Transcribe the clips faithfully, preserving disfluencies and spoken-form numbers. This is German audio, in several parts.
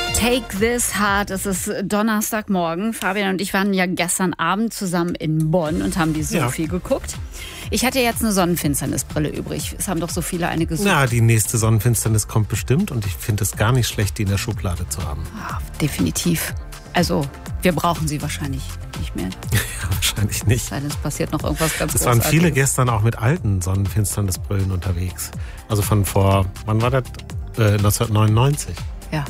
Take This Heart. Es ist Donnerstagmorgen. Fabian und ich waren ja gestern Abend zusammen in Bonn und haben die Sophie ja. geguckt. Ich hatte jetzt eine Sonnenfinsternisbrille übrig. Es haben doch so viele eine gesucht. Ja, die nächste Sonnenfinsternis kommt bestimmt und ich finde es gar nicht schlecht, die in der Schublade zu haben. Ja, definitiv. Also, wir brauchen sie wahrscheinlich nicht mehr. Ja, wahrscheinlich nicht. Es passiert noch irgendwas ganz Es waren viele gestern auch mit alten Sonnenfinsternisbrillen unterwegs. Also von vor, wann war das? Äh, neunzehnhundertneunundneunzig. Ja.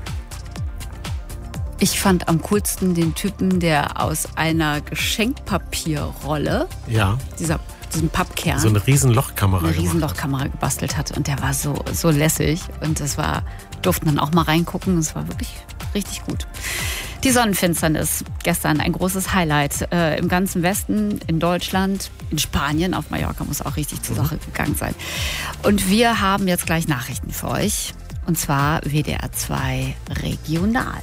Ich fand am coolsten den Typen, der aus einer Geschenkpapierrolle, ja. dieser, diesen Pappkern, so eine riesen Lochkamera, eine riesen Lochkamera gebastelt hat. Und der war so, so lässig. Und das war, durften dann auch mal reingucken. Es war wirklich richtig gut. Die Sonnenfinsternis gestern, ein großes Highlight äh, im ganzen Westen, in Deutschland, in Spanien, auf Mallorca muss auch richtig zur Sache gegangen sein. Und wir haben jetzt gleich Nachrichten für euch. Und zwar W D R zwei Regional.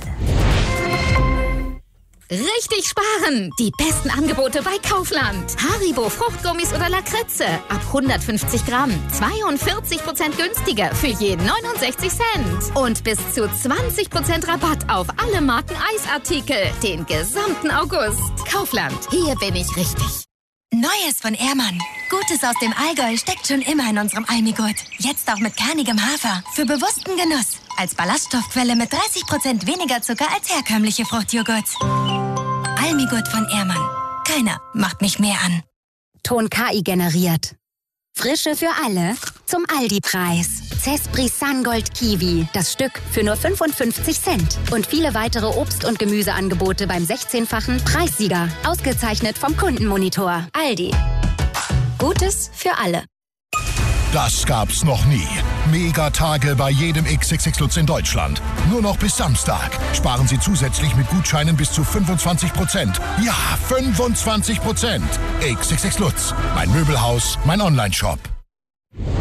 Richtig sparen! Die besten Angebote bei Kaufland. Haribo, Fruchtgummis oder Lakritze. Ab hundertfünfzig Gramm. zweiundvierzig Prozent günstiger für jeden neunundsechzig Cent. Und bis zu zwanzig Prozent Rabatt auf alle Marken Eisartikel. Den gesamten August. Kaufland. Hier bin ich richtig. Neues von Ehrmann. Gutes aus dem Allgäu steckt schon immer in unserem Almigurt. Jetzt auch mit kernigem Hafer. Für bewussten Genuss. Als Ballaststoffquelle mit dreißig Prozent weniger Zucker als herkömmliche Fruchtjoghurts. Almigurt von Ehrmann. Keiner macht mich mehr an. Ton K I generiert. Frische für alle zum Aldi-Preis. Cespri Sungold Kiwi. Das Stück für nur fünfundfünfzig Cent. Und viele weitere Obst- und Gemüseangebote beim sechzehnfachen Preissieger. Ausgezeichnet vom Kundenmonitor. Aldi. Gutes für alle. Das gab's noch nie. Megatage bei jedem X X X Lutz in Deutschland. Nur noch bis Samstag. Sparen Sie zusätzlich mit Gutscheinen bis zu fünfundzwanzig Prozent. Ja, fünfundzwanzig Prozent. X X X Lutz. Mein Möbelhaus, mein Onlineshop.